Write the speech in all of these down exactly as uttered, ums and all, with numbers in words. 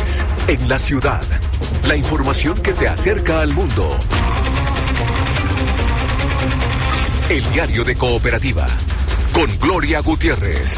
país, en la ciudad. La información que te acerca al mundo. El diario de Cooperativa, con Gloria Gutiérrez.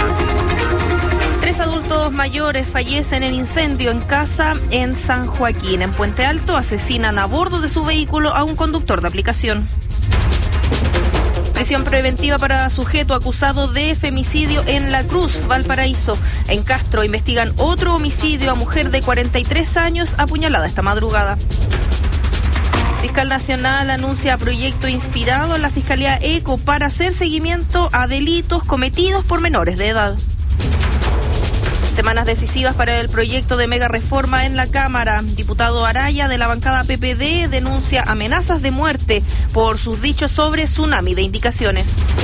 Tres adultos mayores fallecen en incendio en casa en San Joaquín. En Puente Alto asesinan a bordo de su vehículo a un conductor de aplicación. Prisión preventiva para sujeto acusado de femicidio en La Cruz, Valparaíso. En Castro investigan otro homicidio a mujer de cuarenta y tres años apuñalada esta madrugada. Fiscal Nacional anuncia proyecto inspirado en la Fiscalía ECO para hacer seguimiento a delitos cometidos por menores de edad. Semanas decisivas para el proyecto de mega reforma en la Cámara. Diputado Araya de la bancada P P D denuncia amenazas de muerte por sus dichos sobre tsunami de indicaciones.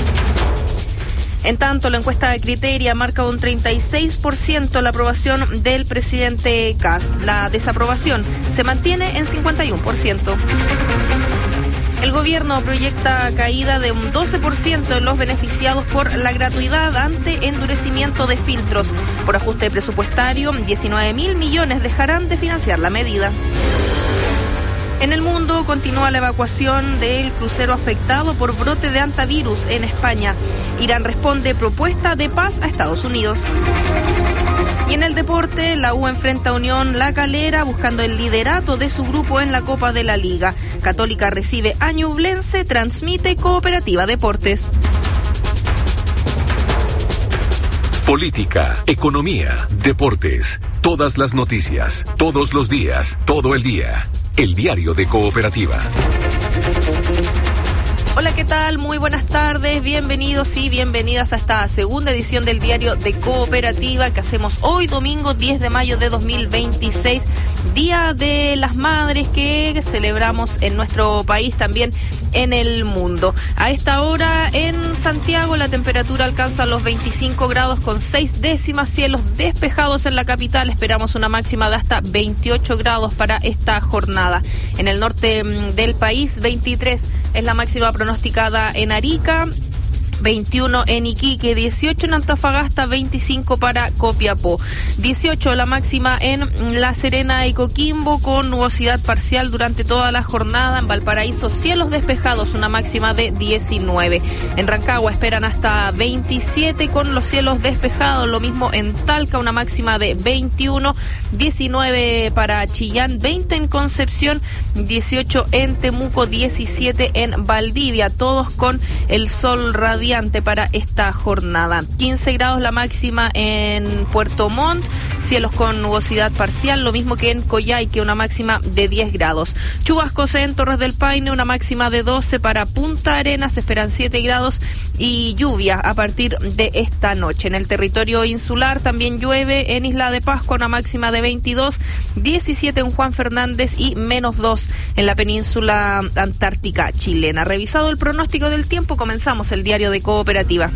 En tanto, la encuesta de Criteria marca un treinta y seis por ciento la aprobación del presidente Kast. La desaprobación se mantiene en cincuenta y uno por ciento. El gobierno proyecta caída de un doce por ciento en los beneficiados por la gratuidad ante endurecimiento de filtros. Por ajuste presupuestario, diecinueve mil millones dejarán de financiar la medida. En el mundo continúa la evacuación del crucero afectado por brote de hantavirus en España. Irán responde propuesta de paz a Estados Unidos. Y en el deporte, la U enfrenta a Unión La Calera buscando el liderato de su grupo en la Copa de la Liga. Católica recibe a Ñublense, transmite Cooperativa Deportes. Política, economía, deportes, todas las noticias, todos los días, todo el día. El diario de Cooperativa. Hola, ¿qué tal? Muy buenas tardes, bienvenidos y bienvenidas a esta segunda edición del diario de Cooperativa que hacemos hoy domingo diez de mayo de dos mil veintiséis, Día de las Madres que celebramos en nuestro país, también en el mundo. A esta hora en Santiago la temperatura alcanza los veinticinco grados con seis décimas, cielos despejados en la capital, esperamos una máxima de hasta veintiocho grados para esta jornada. En el norte del país, veintitrés es la máxima pronosticada en Arica, veintiuno en Iquique, dieciocho en Antofagasta, veinticinco para Copiapó, dieciocho la máxima en La Serena y Coquimbo con nubosidad parcial durante toda la jornada. En Valparaíso, cielos despejados, una máxima de diecinueve. En Rancagua esperan hasta veintisiete con los cielos despejados, lo mismo en Talca, una máxima de veintiuno, diecinueve para Chillán, veinte en Concepción, dieciocho en Temuco, diecisiete en Valdivia, todos con el sol radiante para esta jornada. quince grados la máxima en Puerto Montt, cielos con nubosidad parcial, lo mismo que en Coyhaique, una máxima de diez grados. Chubascos en Torres del Paine, una máxima de doce. Para Punta Arenas se esperan siete grados y lluvia a partir de esta noche. En el territorio insular también llueve, en Isla de Pascua una máxima de veintidós, diecisiete en Juan Fernández y menos dos en la península antártica chilena. Revisado el pronóstico del tiempo, comenzamos el diario de Cooperativa.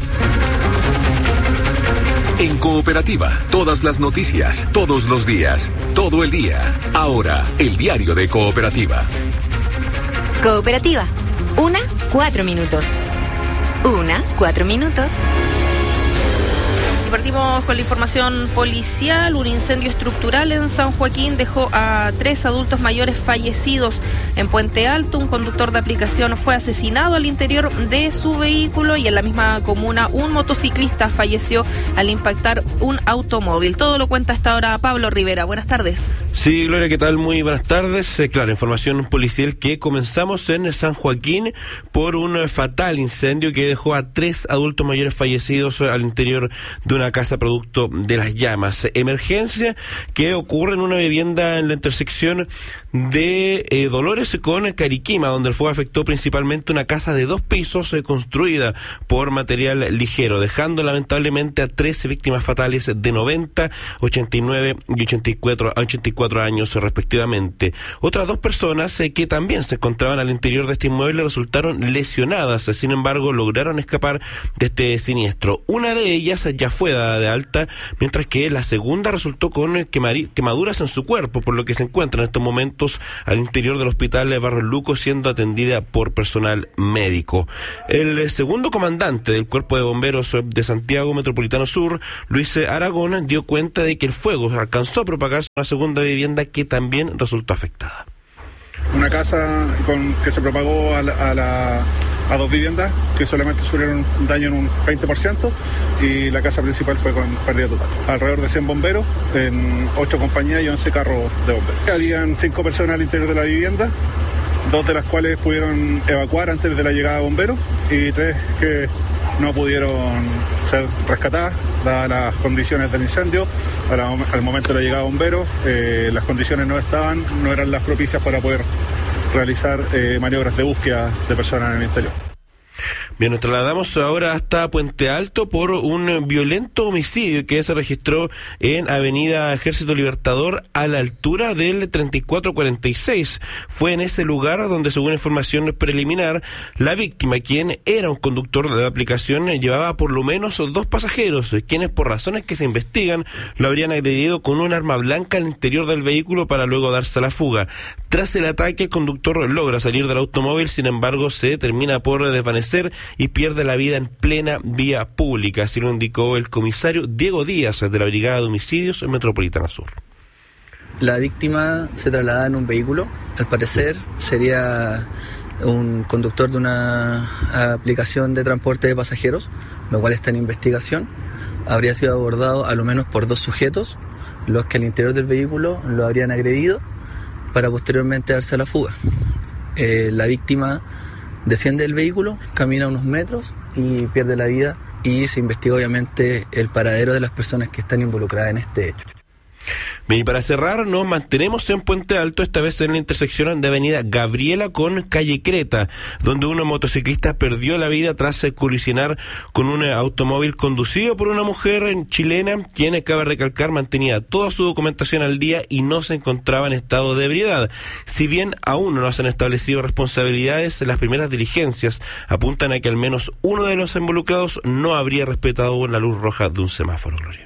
En Cooperativa, todas las noticias, todos los días, todo el día. Ahora, el diario de Cooperativa. Cooperativa, una, cuatro minutos. Una, cuatro minutos. Y partimos con la información policial. Un incendio estructural en San Joaquín dejó a tres adultos mayores fallecidos. En Puente Alto, un conductor de aplicación fue asesinado al interior de su vehículo y en la misma comuna un motociclista falleció al impactar un automóvil. Todo lo cuenta hasta ahora Pablo Rivera. Buenas tardes. Sí, Gloria, ¿qué tal? Muy buenas tardes. Eh, claro, información policial que comenzamos en San Joaquín por un fatal incendio que dejó a tres adultos mayores fallecidos al interior de una casa producto de las llamas. Emergencia que ocurre en una vivienda en la intersección de eh, Dolores con Cariquima, donde el fuego afectó principalmente una casa de dos pisos eh, construida por material ligero, dejando lamentablemente a trece víctimas fatales de noventa, ochenta y nueve y ochenta y cuatro, ochenta y cuatro años respectivamente. Otras dos personas eh, que también se encontraban al interior de este inmueble resultaron lesionadas, sin embargo lograron escapar de este siniestro. Una de ellas ya fue fue dada de alta, mientras que la segunda resultó con quemari- quemaduras en su cuerpo, por lo que se encuentra en estos momentos al interior del hospital de Barros Luco siendo atendida por personal médico. El segundo comandante del Cuerpo de Bomberos de Santiago Metropolitano Sur, Luis Aragón, dio cuenta de que el fuego alcanzó a propagarse a una segunda vivienda que también resultó afectada. Una casa con, que se propagó a, la, a, la, a dos viviendas que solamente sufrieron un daño en un veinte por ciento y la casa principal fue con pérdida total. Alrededor de cien bomberos en ocho compañías y once carros de bomberos. Habían cinco personas al interior de la vivienda, dos de las cuales pudieron evacuar antes de la llegada de bomberos y tres que no pudieron ser rescatadas dadas las condiciones del incendio. La, al momento de la llegada de bomberos, eh, las condiciones no estaban, no eran las propicias para poder realizar eh, maniobras de búsqueda de personas en el interior. Bien, nos trasladamos ahora hasta Puente Alto por un violento homicidio que se registró en Avenida Ejército Libertador a la altura del treinta y cuatro cuarenta y seis. Fue en ese lugar donde, según información preliminar, la víctima, quien era un conductor de la aplicación, llevaba por lo menos dos pasajeros, quienes por razones que se investigan lo habrían agredido con un arma blanca al interior del vehículo para luego darse a la fuga. Tras el ataque, el conductor logra salir del automóvil, sin embargo se termina por desvanecer y pierde la vida en plena vía pública, así lo indicó el comisario Diego Díaz de la Brigada de Homicidios en Metropolitana Sur. La víctima se trasladaba en un vehículo, al parecer sería un conductor de una aplicación de transporte de pasajeros, lo cual está en investigación. Habría sido abordado a lo menos por dos sujetos, los que al interior del vehículo lo habrían agredido para posteriormente darse a la fuga. Eh, la víctima desciende del vehículo, camina unos metros y pierde la vida, y se investiga obviamente el paradero de las personas que están involucradas en este hecho. Bien, y para cerrar, nos mantenemos en Puente Alto, esta vez en la intersección de Avenida Gabriela con Calle Creta, donde un motociclista perdió la vida tras colisionar con un automóvil conducido por una mujer chilena, quien, cabe recalcar, mantenía toda su documentación al día y no se encontraba en estado de ebriedad. Si bien aún no se han establecido responsabilidades, las primeras diligencias apuntan a que al menos uno de los involucrados no habría respetado la luz roja de un semáforo, Gloria.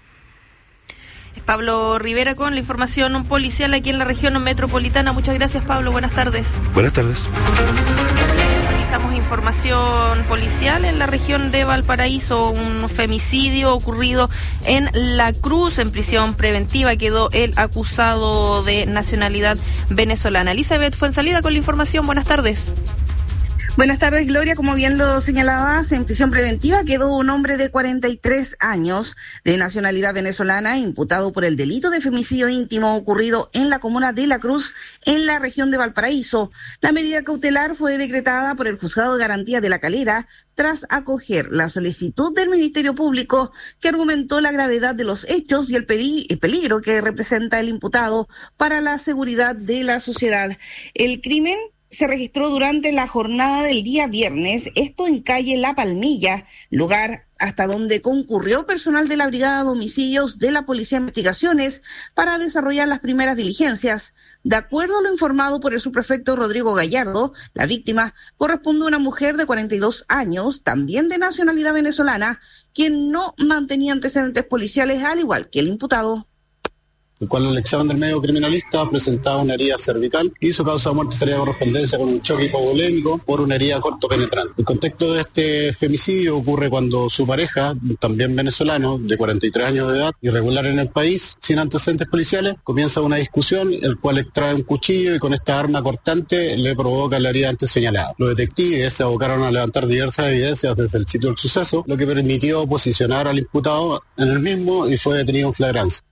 Pablo Rivera con la información policial aquí en la región metropolitana. Muchas gracias, Pablo. Buenas tardes. Buenas tardes. Revisamos información policial en la región de Valparaíso. Un femicidio ocurrido en La Cruz. En prisión preventiva quedó el acusado de nacionalidad venezolana. Elizabeth Fuenzalida con la información. Buenas tardes. Buenas tardes, Gloria. Como bien lo señalabas, en prisión preventiva quedó un hombre de cuarenta y tres años de nacionalidad venezolana imputado por el delito de femicidio íntimo ocurrido en la comuna de La Cruz, en la región de Valparaíso. La medida cautelar fue decretada por el Juzgado de Garantía de La Calera tras acoger la solicitud del Ministerio Público, que argumentó la gravedad de los hechos y el peligro que representa el imputado para la seguridad de la sociedad. El crimen se registró durante la jornada del día viernes, esto en calle La Palmilla, lugar hasta donde concurrió personal de la Brigada de Homicidios de la Policía de Investigaciones para desarrollar las primeras diligencias. De acuerdo a lo informado por el subprefecto Rodrigo Gallardo, la víctima corresponde a una mujer de cuarenta y dos años, también de nacionalidad venezolana, quien no mantenía antecedentes policiales, al igual que el imputado. El cual el examen del médico criminalista presentaba una herida cervical y su causa de muerte estaría en correspondencia con un choque hipovolémico por una herida corto penetrante. El contexto de este femicidio ocurre cuando su pareja, también venezolano, de cuarenta y tres años de edad, irregular en el país, sin antecedentes policiales, comienza una discusión, el cual extrae un cuchillo y con esta arma cortante le provoca la herida antes señalada. Los detectives se abocaron a levantar diversas evidencias desde el sitio del suceso, lo que permitió posicionar al imputado en el mismo y fue detenido en flagrancia.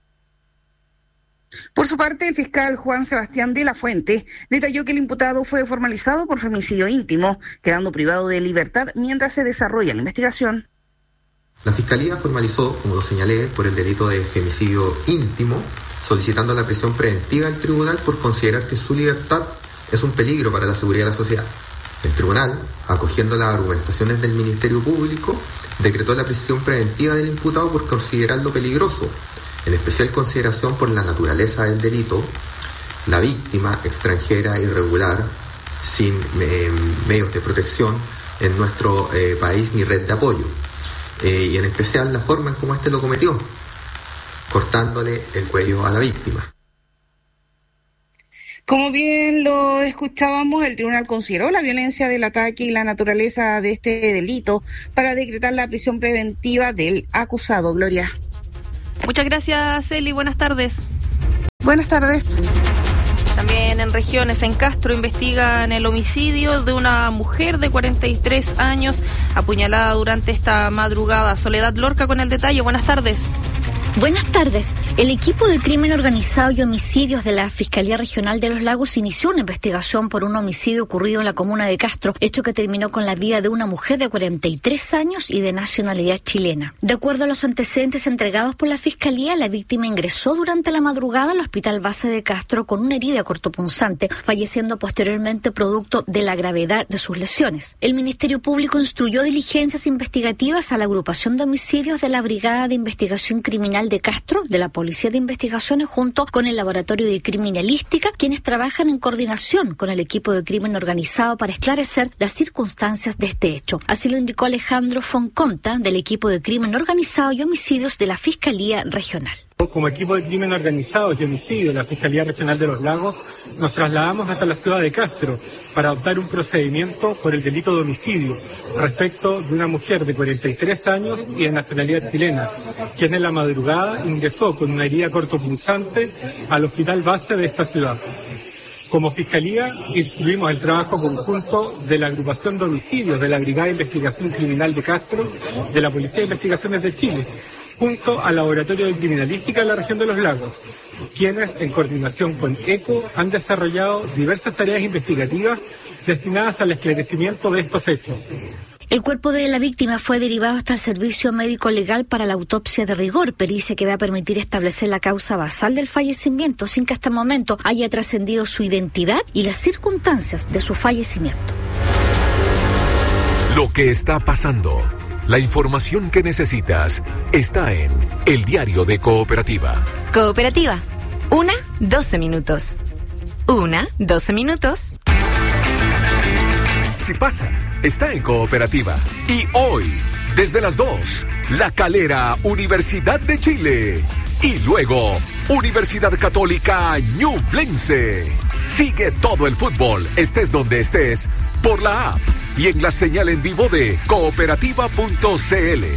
Por su parte, el fiscal Juan Sebastián de la Fuente detalló que el imputado fue formalizado por femicidio íntimo, quedando privado de libertad mientras se desarrolla la investigación. La Fiscalía formalizó, como lo señalé, por el delito de femicidio íntimo, solicitando la prisión preventiva del tribunal por considerar que su libertad es un peligro para la seguridad de la sociedad. El tribunal, acogiendo las argumentaciones del Ministerio Público, decretó la prisión preventiva del imputado por considerarlo peligroso, en especial consideración por la naturaleza del delito, la víctima extranjera irregular, sin eh, medios de protección en nuestro eh, país ni red de apoyo. eh, y en especial la forma en cómo éste lo cometió, cortándole el cuello a la víctima. Como bien lo escuchábamos, el tribunal consideró la violencia del ataque y la naturaleza de este delito para decretar la prisión preventiva del acusado. Gloria. Muchas gracias, Eli. Buenas tardes. Buenas tardes. También en regiones, en Castro, investigan el homicidio de una mujer de cuarenta y tres años apuñalada durante esta madrugada. Soledad Lorca con el detalle. Buenas tardes. Buenas tardes. El equipo de crimen organizado y homicidios de la Fiscalía Regional de los Lagos inició una investigación por un homicidio ocurrido en la comuna de Castro, hecho que terminó con la vida de una mujer de cuarenta y tres años y de nacionalidad chilena. De acuerdo a los antecedentes entregados por la Fiscalía, la víctima ingresó durante la madrugada al Hospital Base de Castro con una herida cortopunzante, falleciendo posteriormente producto de la gravedad de sus lesiones. El Ministerio Público instruyó diligencias investigativas a la agrupación de homicidios de la Brigada de Investigación Criminal de Castro, de la Policía de Investigaciones, junto con el Laboratorio de Criminalística, quienes trabajan en coordinación con el equipo de crimen organizado para esclarecer las circunstancias de este hecho. Así lo indicó Alejandro Fonconta, del equipo de crimen organizado y homicidios de la Fiscalía Regional. Como equipo de crimen organizado y homicidio de la Fiscalía Regional de los Lagos, nos trasladamos hasta la ciudad de Castro para adoptar un procedimiento por el delito de homicidio respecto de una mujer de cuarenta y tres años y de nacionalidad chilena, quien en la madrugada ingresó con una herida cortopunzante al hospital base de esta ciudad. Como Fiscalía, instruimos el trabajo conjunto de la agrupación de homicidios de la Brigada de Investigación Criminal de Castro, de la Policía de Investigaciones de Chile, junto al Laboratorio de Criminalística de la región de los Lagos, quienes, en coordinación con ECO, han desarrollado diversas tareas investigativas destinadas al esclarecimiento de estos hechos. El cuerpo de la víctima fue derivado hasta el Servicio Médico Legal para la autopsia de rigor, pericia que va a permitir establecer la causa basal del fallecimiento sin que hasta el momento haya trascendido su identidad y las circunstancias de su fallecimiento. Lo que está pasando. La información que necesitas está en El Diario de Cooperativa. Cooperativa. Una, doce minutos. Una, doce minutos. Si pasa, está en Cooperativa. Y hoy, desde las dos, La Calera, Universidad de Chile. Y luego, Universidad Católica Ñublense. Sigue todo el fútbol, estés donde estés, por la app y en la señal en vivo de cooperativa punto c l.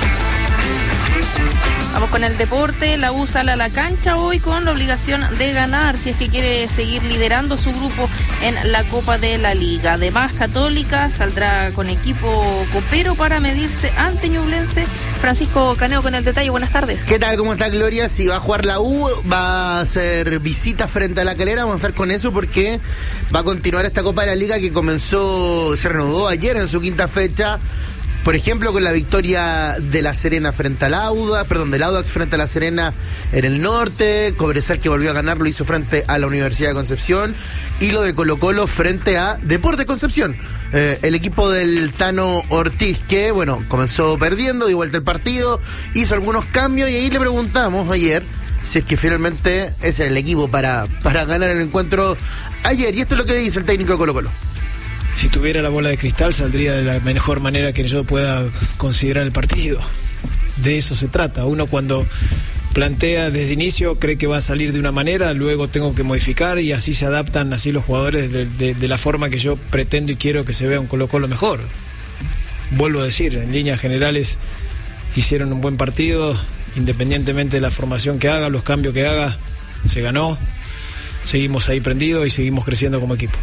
Vamos con el deporte. La U sale a la cancha hoy con la obligación de ganar si es que quiere seguir liderando su grupo en la Copa de la Liga. Además, Católica saldrá con equipo copero para medirse ante Ñublense. Francisco Caneo con el detalle. Buenas tardes. ¿Qué tal? ¿Cómo está, Gloria? Si va a jugar la U, va a hacer visita frente a La Calera. Vamos a estar con eso porque va a continuar esta Copa de la Liga que comenzó, se reanudó ayer en su quinta fecha. Por ejemplo, con la victoria de La Serena frente al Audax, perdón, del Audax frente a La Serena en el norte, Cobresal, que volvió a ganar, lo hizo frente a la Universidad de Concepción, y lo de Colo-Colo frente a Deportes Concepción, eh, el equipo del Tano Ortiz, que, bueno, comenzó perdiendo, dio vuelta el partido, hizo algunos cambios, y ahí le preguntamos ayer si es que finalmente ese era el equipo para, para ganar el encuentro ayer, y esto es lo que dice el técnico de Colo-Colo. Si tuviera la bola de cristal saldría de la mejor manera que yo pueda considerar el partido. De eso se trata. Uno cuando plantea desde inicio cree que va a salir de una manera, luego tengo que modificar y así se adaptan así los jugadores de, de, de la forma que yo pretendo y quiero que se vea un Colo-Colo mejor. Vuelvo a decir, en líneas generales hicieron un buen partido, independientemente de la formación que haga, los cambios que haga, se ganó, seguimos ahí prendidos y seguimos creciendo como equipo.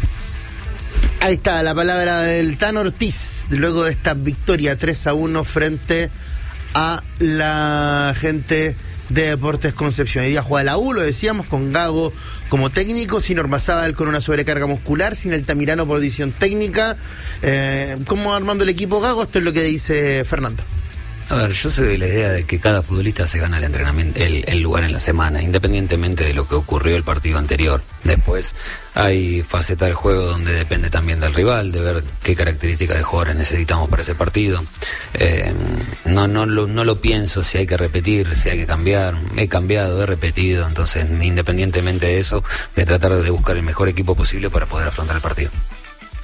Ahí está la palabra del Tano Ortiz, luego de esta victoria tres a uno frente a la gente de Deportes Concepción. Hoy día juega la U, lo decíamos, con Gago como técnico, sin Ormazábal con una sobrecarga muscular, sin Altamirano por decisión técnica. Eh, ¿Cómo armando el equipo Gago? Esto es lo que dice Fernando. A ver, yo soy de la idea de que cada futbolista se gana el entrenamiento, el, el lugar en la semana, independientemente de lo que ocurrió el partido anterior. Después hay faceta del juego donde depende también del rival, de ver qué características de jugadores necesitamos para ese partido. Eh, no, no, lo, no lo pienso si hay que repetir, si hay que cambiar. He cambiado, he repetido, entonces independientemente de eso, de tratar de buscar el mejor equipo posible para poder afrontar el partido.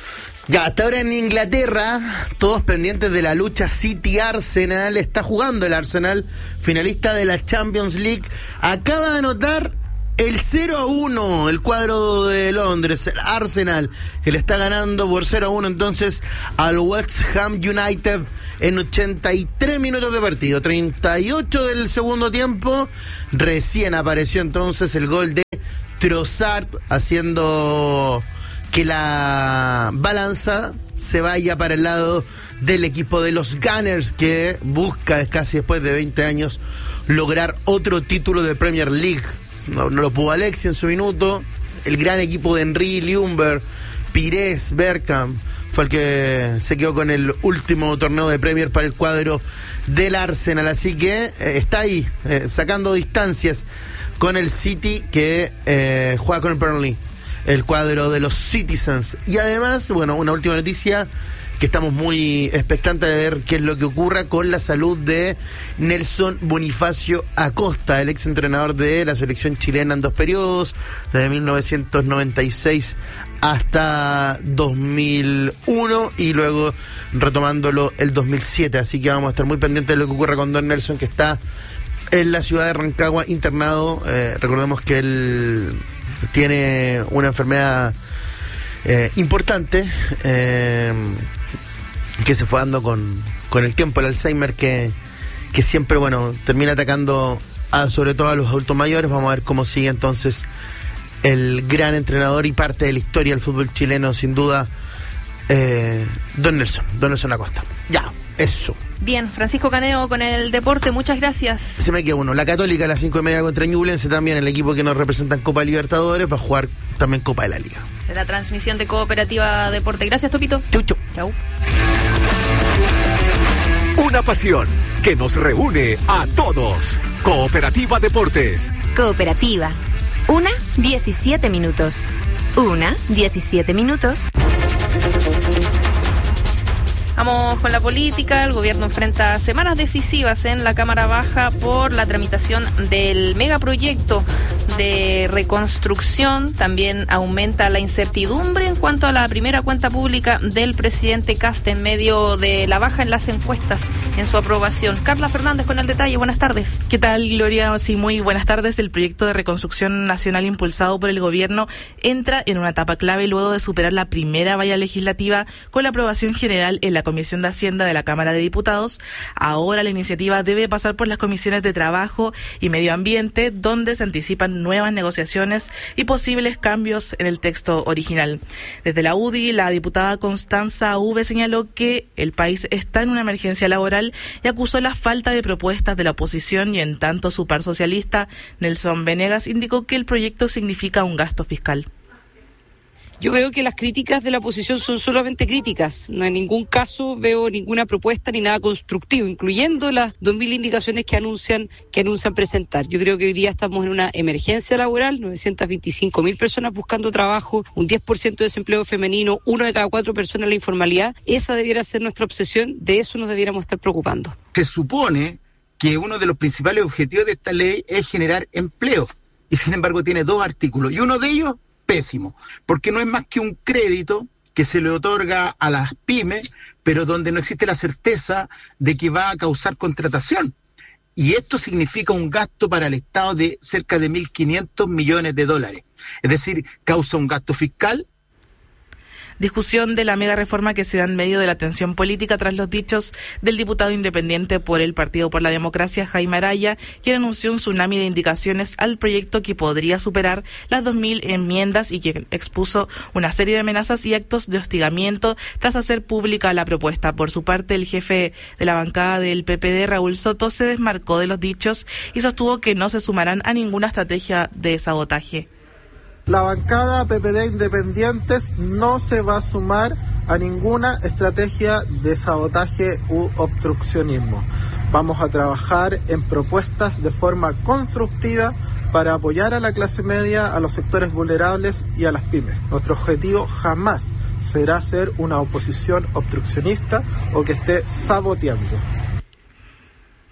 Ya, hasta ahora en Inglaterra, todos pendientes de la lucha City-Arsenal. Está jugando el Arsenal, finalista de la Champions League. Acaba de anotar el cero a uno, el cuadro de Londres, el Arsenal, que le está ganando por cero a uno entonces al West Ham United en ochenta y tres minutos de partido. treinta y ocho del segundo tiempo, recién apareció entonces el gol de Trossard, haciendo que la balanza se vaya para el lado del equipo de los Gunners, que busca casi después de veinte años lograr otro título de Premier League. No, no lo pudo Alexis en su minuto. El gran equipo de Henry, Ljungberg, Pires, Bergkamp fue el que se quedó con el último torneo de Premier para el cuadro del Arsenal. Así que eh, está ahí, eh, sacando distancias con el City, que eh, juega con el Burnley, el cuadro de los Citizens. Y además, bueno, una última noticia que estamos muy expectantes de ver qué es lo que ocurra con la salud de Nelson Bonifacio Acosta, el ex entrenador de la selección chilena en dos periodos, desde mil novecientos noventa y seis hasta dos mil uno y luego retomándolo el dos mil siete. Así que vamos a estar muy pendientes de lo que ocurra con don Nelson, que está en la ciudad de Rancagua internado. Eh, recordemos que él tiene una enfermedad eh, importante eh, que se fue dando con, con el tiempo, el Alzheimer, que, que siempre, bueno, termina atacando a, sobre todo a los adultos mayores. Vamos a ver cómo sigue entonces el gran entrenador y parte de la historia del fútbol chileno, sin duda, eh, don Nelson, don Nelson Acosta. Ya, eso. Bien, Francisco Caneo con el deporte, muchas gracias. Se me queda uno. La Católica a las cinco y media contra Ñublense, también el equipo que nos representa en Copa Libertadores, va a jugar también Copa de la Liga. Será transmisión de Cooperativa Deporte. Gracias, Topito. Chau, chau. Chau. Una pasión que nos reúne a todos. Cooperativa Deportes. Cooperativa. Una, diecisiete minutos. Una, diecisiete minutos. Vamos con la política. El gobierno enfrenta semanas decisivas en la Cámara Baja por la tramitación del megaproyecto de reconstrucción. También aumenta la incertidumbre en cuanto a la primera cuenta pública del presidente Kast en medio de la baja en las encuestas en su aprobación. Carla Fernández con el detalle. Buenas tardes. ¿Qué tal, Gloria? Sí, muy buenas tardes. El proyecto de reconstrucción nacional impulsado por el gobierno entra en una etapa clave luego de superar la primera valla legislativa con la aprobación general en la Comisión de Hacienda de la Cámara de Diputados. Ahora la iniciativa debe pasar por las comisiones de Trabajo y Medio Ambiente, donde se anticipan nuevas negociaciones y posibles cambios en el texto original. Desde la U D I, la diputada Constanza V señaló que el país está en una emergencia laboral y acusó la falta de propuestas de la oposición, y en tanto su par socialista, Nelson Venegas, indicó que el proyecto significa un gasto fiscal. Yo veo que las críticas de la oposición son solamente críticas. No en ningún caso veo ninguna propuesta ni nada constructivo, incluyendo las dos mil indicaciones que anuncian que anuncian presentar. Yo creo que hoy día estamos en una emergencia laboral, novecientas veinticinco mil personas buscando trabajo, un diez por ciento de desempleo femenino, uno de cada cuatro personas en la informalidad. Esa debiera ser nuestra obsesión, de eso nos debiéramos estar preocupando. Se supone que uno de los principales objetivos de esta ley es generar empleo, y sin embargo tiene dos artículos, y uno de ellos pésimo, porque no es más que un crédito que se le otorga a las pymes, pero donde no existe la certeza de que va a causar contratación. Y esto significa un gasto para el Estado de cerca de mil quinientos millones de dólares. Es decir, causa un gasto fiscal. Discusión de la mega reforma que se da en medio de la tensión política tras los dichos del diputado independiente por el Partido por la Democracia, Jaime Araya, quien anunció un tsunami de indicaciones al proyecto que podría superar las dos mil enmiendas y quien expuso una serie de amenazas y actos de hostigamiento tras hacer pública la propuesta. Por su parte, el jefe de la bancada del P P D, Raúl Soto, se desmarcó de los dichos y sostuvo que no se sumarán a ninguna estrategia de sabotaje. La bancada P P D Independientes no se va a sumar a ninguna estrategia de sabotaje u obstruccionismo. Vamos a trabajar en propuestas de forma constructiva para apoyar a la clase media, a los sectores vulnerables y a las pymes. Nuestro objetivo jamás será ser una oposición obstruccionista o que esté saboteando.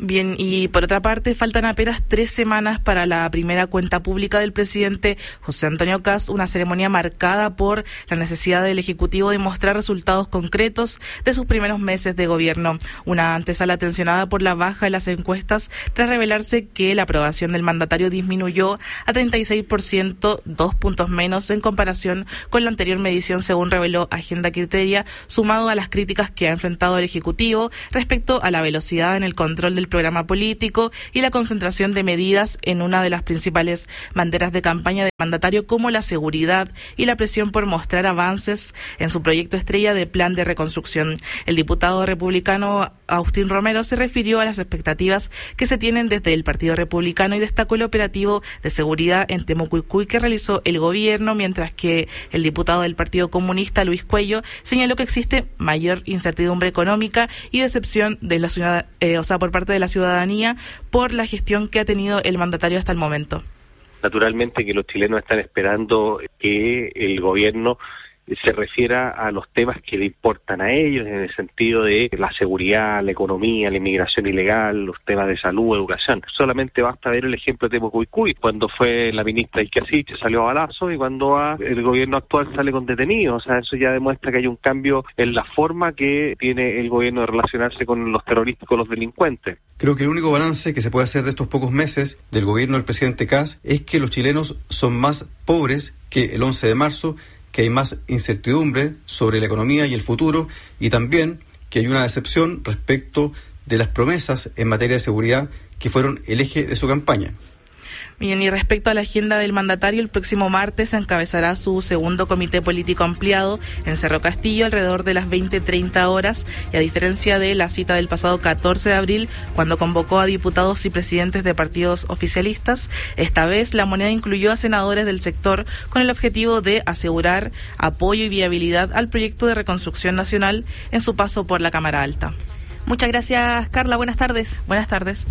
Bien, y por otra parte, faltan apenas tres semanas para la primera cuenta pública del presidente José Antonio Kast, una ceremonia marcada por la necesidad del Ejecutivo de mostrar resultados concretos de sus primeros meses de gobierno. Una antesala tensionada por la baja de las encuestas tras revelarse que la aprobación del mandatario disminuyó a treinta y seis por ciento, dos puntos menos en comparación con la anterior medición, según reveló Agenda Criteria, sumado a las críticas que ha enfrentado el Ejecutivo respecto a la velocidad en el control del programa político y la concentración de medidas en una de las principales banderas de campaña del mandatario, como la seguridad y la presión por mostrar avances en su proyecto estrella de plan de reconstrucción. El diputado republicano Agustín Romero se refirió a las expectativas que se tienen desde el Partido Republicano y destacó el operativo de seguridad en Temucuicui que realizó el gobierno, mientras que el diputado del Partido Comunista, Luis Cuello, señaló que existe mayor incertidumbre económica y decepción de la ciudad, eh, o sea, por parte de la ciudadanía por la gestión que ha tenido el mandatario hasta el momento. Naturalmente que los chilenos están esperando que el gobierno se refiera a los temas que le importan a ellos, en el sentido de la seguridad, la economía, la inmigración ilegal, los temas de salud, educación. Solamente basta ver el ejemplo de Temucuicui, cuando fue la ministra Ilcasiche salió a balazo y cuando va, el gobierno actual sale con detenidos. O sea, eso ya demuestra que hay un cambio en la forma que tiene el gobierno de relacionarse con los terroristas, con los delincuentes. Creo que el único balance que se puede hacer de estos pocos meses del gobierno del presidente Kast es que los chilenos son más pobres que el once de marzo, que hay más incertidumbre sobre la economía y el futuro, y también que hay una decepción respecto de las promesas en materia de seguridad que fueron el eje de su campaña. Bien, y respecto a la agenda del mandatario, el próximo martes se encabezará su segundo comité político ampliado en Cerro Castillo alrededor de las veinte treinta horas, y a diferencia de la cita del pasado catorce de abril, cuando convocó a diputados y presidentes de partidos oficialistas, esta vez la moneda incluyó a senadores del sector con el objetivo de asegurar apoyo y viabilidad al proyecto de reconstrucción nacional en su paso por la Cámara Alta. Muchas gracias, Carla. Buenas tardes. Buenas tardes.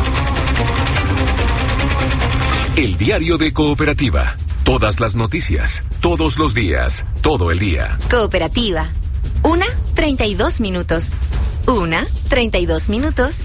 El diario de Cooperativa. Todas las noticias, todos los días, todo el día. Cooperativa. Una, treinta y dos minutos. Una, treinta y dos minutos.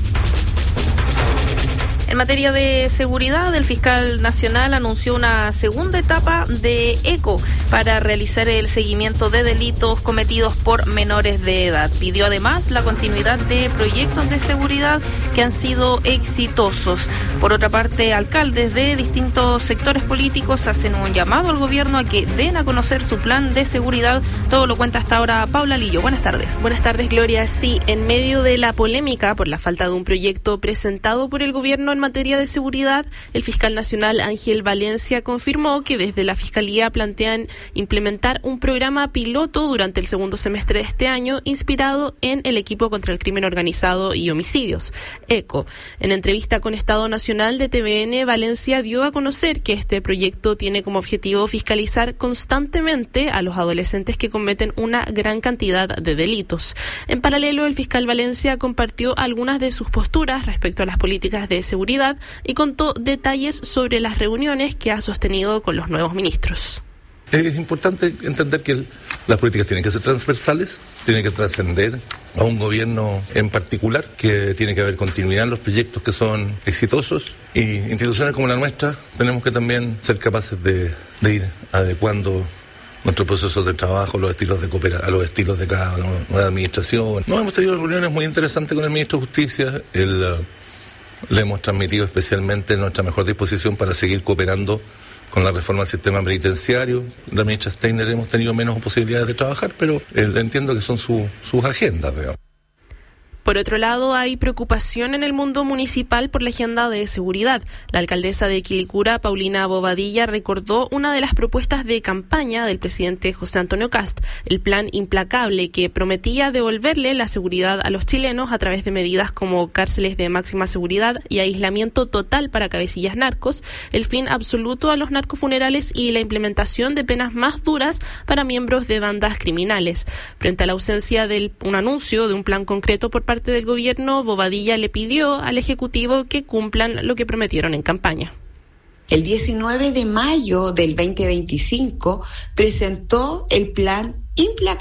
En materia de seguridad, el fiscal nacional anunció una segunda etapa de ECO para realizar el seguimiento de delitos cometidos por menores de edad. Pidió además la continuidad de proyectos de seguridad que han sido exitosos. Por otra parte, alcaldes de distintos sectores políticos hacen un llamado al gobierno a que den a conocer su plan de seguridad. Todo lo cuenta hasta ahora Paula Lillo. Buenas tardes. Buenas tardes, Gloria. Sí, en medio de la polémica por la falta de un proyecto presentado por el gobierno en materia de seguridad, el fiscal nacional Ángel Valencia confirmó que desde la Fiscalía plantean implementar un programa piloto durante el segundo semestre de este año inspirado en el Equipo contra el Crimen Organizado y Homicidios, ECO. En entrevista con Estado Nacional de T V N, Valencia dio a conocer que este proyecto tiene como objetivo fiscalizar constantemente a los adolescentes que cometen una gran cantidad de delitos. En paralelo, el fiscal Valencia compartió algunas de sus posturas respecto a las políticas de seguridad y contó detalles sobre las reuniones que ha sostenido con los nuevos ministros. Es importante entender que el, las políticas tienen que ser transversales, tienen que trascender a un gobierno en particular, que tiene que haber continuidad en los proyectos que son exitosos, y instituciones como la nuestra tenemos que también ser capaces de, de ir adecuando nuestros procesos de trabajo, los estilos de cooperación, a los estilos de cada nueva administración. No, hemos tenido reuniones muy interesantes con el ministro de Justicia. El, uh, le hemos transmitido especialmente nuestra mejor disposición para seguir cooperando con la reforma del sistema penitenciario. La ministra Steiner hemos tenido menos posibilidades de trabajar, pero eh, entiendo que son su, sus agendas, digamos. Por otro lado, hay preocupación en el mundo municipal por la agenda de seguridad. La alcaldesa de Quilicura, Paulina Bobadilla, recordó una de las propuestas de campaña del presidente José Antonio Kast, el plan implacable que prometía devolverle la seguridad a los chilenos a través de medidas como cárceles de máxima seguridad y aislamiento total para cabecillas narcos, el fin absoluto a los narcofunerales y la implementación de penas más duras para miembros de bandas criminales. Frente a la ausencia de un anuncio de un plan concreto por parte del gobierno, Bobadilla le pidió al Ejecutivo que cumplan lo que prometieron en campaña. El diecinueve de mayo del veinte veinticinco presentó el Plan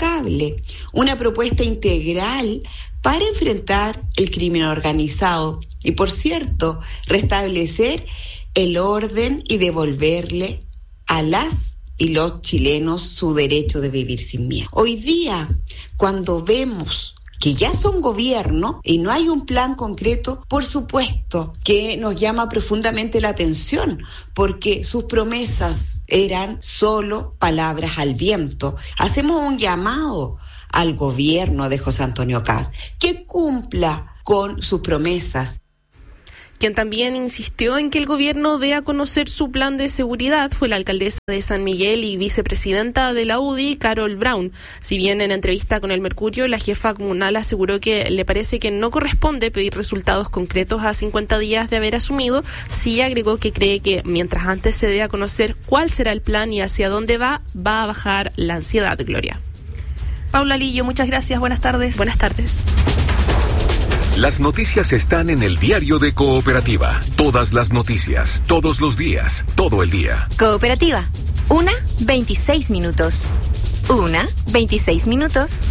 Implacable, una propuesta integral para enfrentar el crimen organizado Y por cierto, restablecer el orden y devolverle a las y los chilenos su derecho de vivir sin miedo. Hoy día, cuando vemos que ya son gobierno y no hay un plan concreto, por supuesto que nos llama profundamente la atención, porque sus promesas eran solo palabras al viento. Hacemos un llamado al gobierno de José Antonio Kast que cumpla con sus promesas. Quien también insistió en que el gobierno dé a conocer su plan de seguridad fue la alcaldesa de San Miguel y vicepresidenta de la U D I, Carol Brown. Si bien en entrevista con El Mercurio, la jefa comunal aseguró que le parece que no corresponde pedir resultados concretos a cincuenta días de haber asumido, sí agregó que cree que mientras antes se dé a conocer cuál será el plan y hacia dónde va, va a bajar la ansiedad, Gloria. Paula Lillo, muchas gracias. Buenas tardes. Buenas tardes. Las noticias están en el diario de Cooperativa. Todas las noticias, todos los días, todo el día. Cooperativa. Una, veintiséis minutos. Una, veintiséis minutos.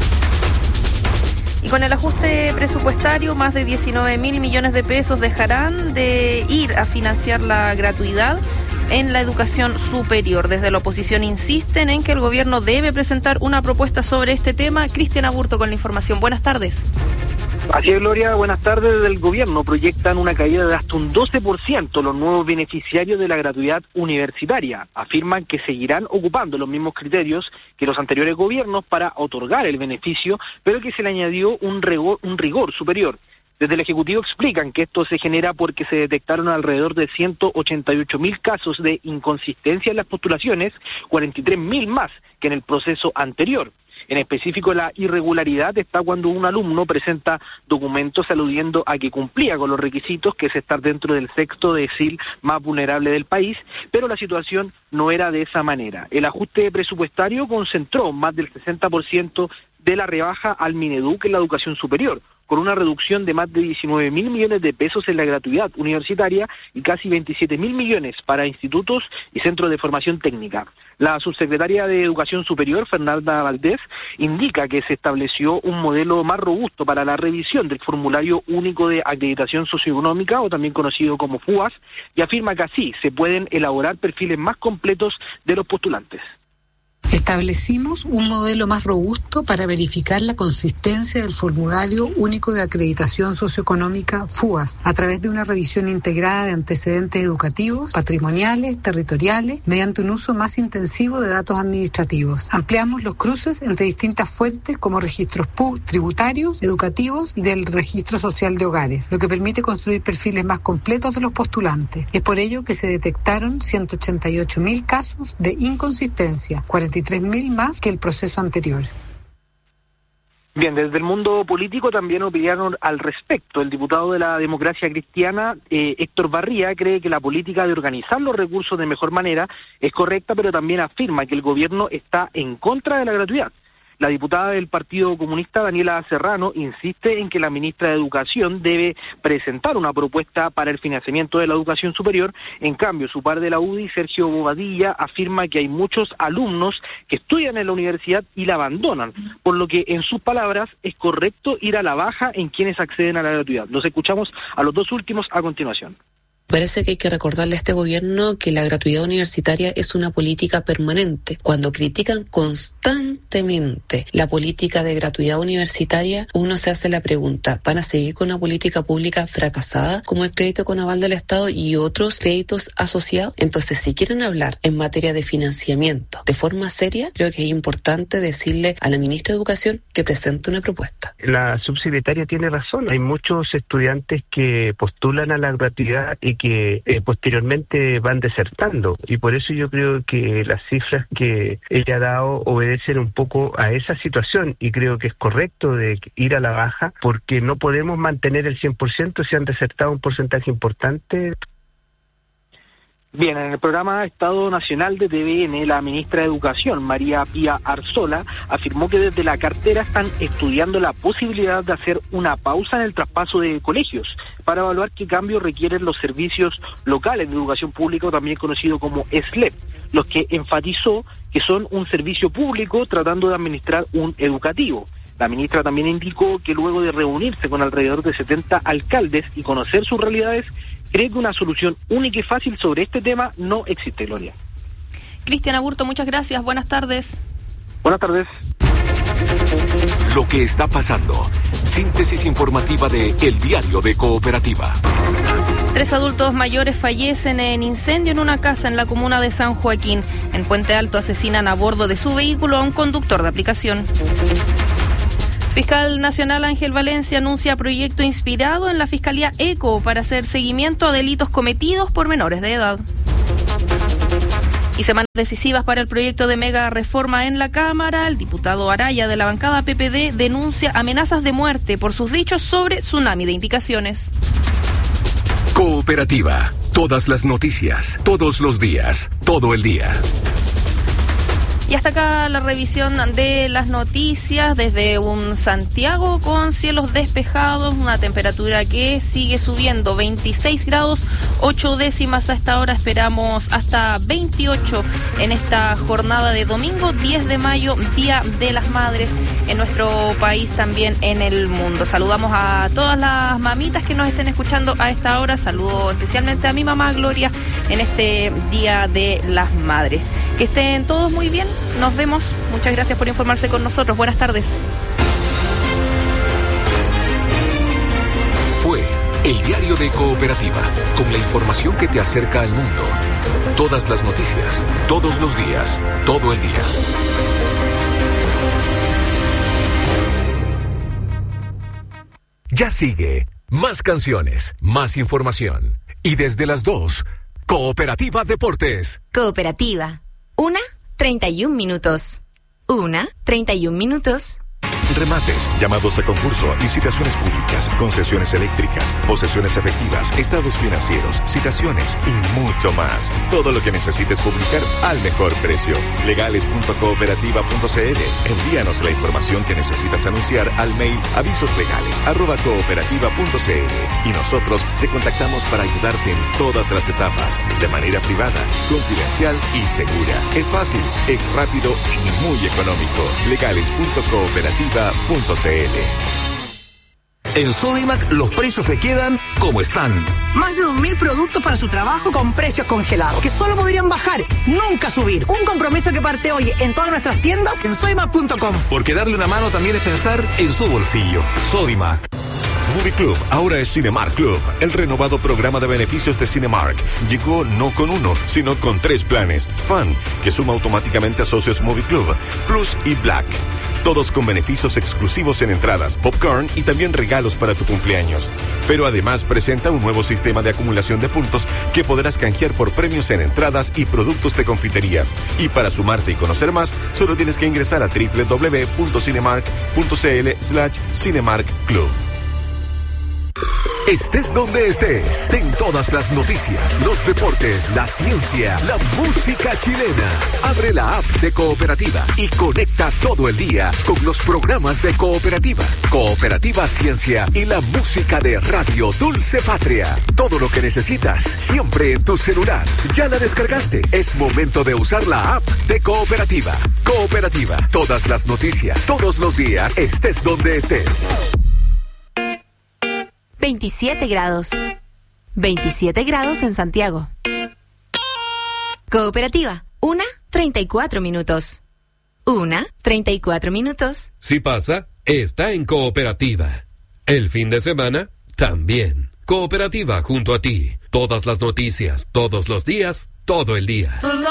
Y con el ajuste presupuestario, más de diecinueve mil millones de pesos dejarán de ir a financiar la gratuidad en la educación superior. Desde la oposición insisten en que el gobierno debe presentar una propuesta sobre este tema. Cristian Aburto con la información. Buenas tardes. Así es, Gloria, buenas tardes. Desde el gobierno proyectan una caída de hasta un doce por ciento los nuevos beneficiarios de la gratuidad universitaria. Afirman que seguirán ocupando los mismos criterios que los anteriores gobiernos para otorgar el beneficio, pero que se le añadió un rigor, un rigor superior. Desde el Ejecutivo explican que esto se genera porque se detectaron alrededor de ciento ochenta y ocho mil casos de inconsistencia en las postulaciones, cuarenta y tres mil más que en el proceso anterior. En específico, la irregularidad está cuando un alumno presenta documentos aludiendo a que cumplía con los requisitos, que es estar dentro del sexto decil más vulnerable del país, pero la situación no era de esa manera. El ajuste presupuestario concentró más del sesenta por ciento de la rebaja al Mineduc en la educación superior, con una reducción de más de diecinueve mil millones de pesos en la gratuidad universitaria y casi veintisiete mil millones para institutos y centros de formación técnica. La subsecretaria de Educación Superior, Fernanda Valdés, indica que se estableció un modelo más robusto para la revisión del Formulario Único de Acreditación Socioeconómica, o también conocido como FUAS, y afirma que así se pueden elaborar perfiles más completos de los postulantes. Establecimos un modelo más robusto para verificar la consistencia del Formulario Único de Acreditación Socioeconómica FUAS a través de una revisión integrada de antecedentes educativos, patrimoniales, territoriales, mediante un uso más intensivo de datos administrativos. Ampliamos los cruces entre distintas fuentes como registros tributarios, educativos y del Registro Social de Hogares, lo que permite construir perfiles más completos de los postulantes. Es por ello que se detectaron ciento ochenta y ocho mil casos de inconsistencia, cuarenta y tres mil más que el proceso anterior. Bien, desde el mundo político también opinaron al respecto. El diputado de la Democracia Cristiana, eh, Héctor Barría, cree que la política de organizar los recursos de mejor manera es correcta, pero también afirma que el gobierno está en contra de la gratuidad. La diputada del Partido Comunista, Daniela Serrano, insiste en que la ministra de Educación debe presentar una propuesta para el financiamiento de la educación superior. En cambio, su par de la U D I, Sergio Bobadilla, afirma que hay muchos alumnos que estudian en la universidad y la abandonan, por lo que, en sus palabras, es correcto ir a la baja en quienes acceden a la gratuidad. Los escuchamos a los dos últimos a continuación. Parece que hay que recordarle a este gobierno que la gratuidad universitaria es una política permanente. Cuando critican constantemente la política de gratuidad universitaria, uno se hace la pregunta, ¿van a seguir con una política pública fracasada como el crédito con aval del Estado y otros créditos asociados? Entonces, si quieren hablar en materia de financiamiento de forma seria, creo que es importante decirle a la ministra de Educación que presente una propuesta. La subsecretaria tiene razón. Hay muchos estudiantes que postulan a la gratuidad y que eh, posteriormente van desertando, y por eso yo creo que las cifras que ella ha dado obedecen un poco a esa situación, y creo que es correcto de ir a la baja porque no podemos mantener el cien por ciento si han desertado un porcentaje importante. Bien, en el programa Estado Nacional de T V N, la ministra de Educación, María Pía Arzola, afirmó que desde la cartera están estudiando la posibilidad de hacer una pausa en el traspaso de colegios para evaluar qué cambios requieren los servicios locales de educación pública, también conocido como S L E P, los que enfatizó que son un servicio público tratando de administrar un educativo. La ministra también indicó que luego de reunirse con alrededor de setenta alcaldes y conocer sus realidades, cree que una solución única y fácil sobre este tema no existe, Gloria. Cristian Aburto, muchas gracias. Buenas tardes. Buenas tardes. Lo que está pasando. Síntesis informativa de El Diario de Cooperativa. Tres adultos mayores fallecen en incendio en una casa en la comuna de San Joaquín. En Puente Alto asesinan a bordo de su vehículo a un conductor de aplicación. Fiscal Nacional Ángel Valencia anuncia proyecto inspirado en la Fiscalía ECO para hacer seguimiento a delitos cometidos por menores de edad. Y semanas decisivas para el proyecto de mega reforma en la Cámara. El diputado Araya de la bancada P P D denuncia amenazas de muerte por sus dichos sobre tsunami de indicaciones. Cooperativa. Todas las noticias, todos los días, todo el día. Y hasta acá la revisión de las noticias desde un Santiago con cielos despejados, una temperatura que sigue subiendo, veintiséis grados, ocho décimas a esta hora, esperamos hasta veintiocho en esta jornada de domingo, diez de mayo, Día de las Madres en nuestro país, también en el mundo. Saludamos a todas las mamitas que nos estén escuchando a esta hora, saludo especialmente a mi mamá Gloria en este Día de las Madres. Que estén todos muy bien. Nos vemos. Muchas gracias por informarse con nosotros. Buenas tardes. Fue El Diario de Cooperativa, con la información que te acerca al mundo. Todas las noticias, todos los días, todo el día. Ya sigue. Más canciones, más información. Y desde las dos, Cooperativa Deportes. Cooperativa. Una, treinta y un minutos. Una, treinta y un minutos. Remates, llamados a concurso, licitaciones públicas, concesiones eléctricas, posesiones efectivas, estados financieros, citaciones y mucho más. Todo lo que necesites publicar al mejor precio. legales punto cooperativa punto c l. Envíanos la información que necesitas anunciar al mail avisoslegales arroba cooperativa punto c l y nosotros te contactamos para ayudarte en todas las etapas, de manera privada, confidencial y segura. Es fácil, es rápido y muy económico. legales punto cooperativa punto c l. En Sodimac los precios se quedan como están. Más de dos mil productos para su trabajo con precios congelados, que solo podrían bajar, nunca subir. Un compromiso que parte hoy en todas nuestras tiendas en sodimac punto com. Porque darle una mano también es pensar en su bolsillo. Sodimac. Movie Club ahora es Cinemark Club, el renovado programa de beneficios de Cinemark. Llegó no con uno, sino con tres planes. Fan, que suma automáticamente a socios Movie Club, Plus y Black. Todos con beneficios exclusivos en entradas, popcorn y también regalos para tu cumpleaños. Pero además presenta un nuevo sistema de acumulación de puntos que podrás canjear por premios en entradas y productos de confitería. Y para sumarte y conocer más, solo tienes que ingresar a doble u doble u doble u punto cinemark punto c l slash Cinemark Club. Estés donde estés, ten todas las noticias, los deportes, la ciencia, la música chilena. Abre la app de Cooperativa y conecta todo el día con los programas de Cooperativa, Cooperativa Ciencia y la música de Radio Dulce Patria. Todo lo que necesitas, siempre en tu celular. ¿Ya la descargaste? Es momento de usar la app de Cooperativa. Cooperativa, todas las noticias, todos los días, estés donde estés. veintisiete grados. veintisiete grados en Santiago. Cooperativa. Una, treinta y cuatro minutos. Una, treinta y cuatro minutos. Si pasa, está en Cooperativa. El fin de semana, también. Cooperativa junto a ti. Todas las noticias, todos los días, todo el día.